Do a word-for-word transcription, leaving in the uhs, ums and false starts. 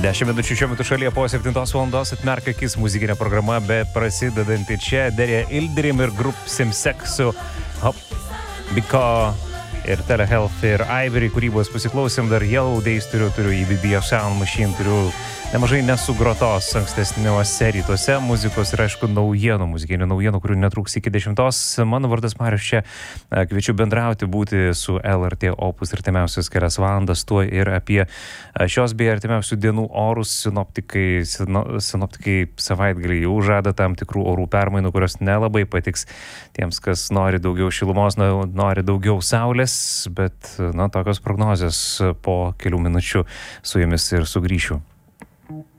Dešimt minučių šiuo metu šalyje po septintos valandos atmerkia akis muzikinė programa, be prasidedanti čia Derija Ildirim ir Grup Simsek su Hop, Biko ir Telehealth ir Ivory kūrybos pasiklausėm, dar Yellow Days turiu, turiu į B B F Sound Machine, turiu nemažai nesugrotos ankstesniuose rytuose muzikos ir aišku naujienų, muzikinių naujienų, kurių netruks iki dešimtos. Mano vardas Marius, čia kviečiu bendrauti, būti su L R T Opus artimiausias kelias valandas, tuo ir apie šios bei artimiausių dienų orus. Sinoptikai, sino, sinoptikai savaitgalį jau žada tam tikrų orų permainų, kurios nelabai patiks tiems, kas nori daugiau šilumos, nori daugiau saulės, bet na, tokios prognozės po kelių minučių su jumis ir sugrįšiu.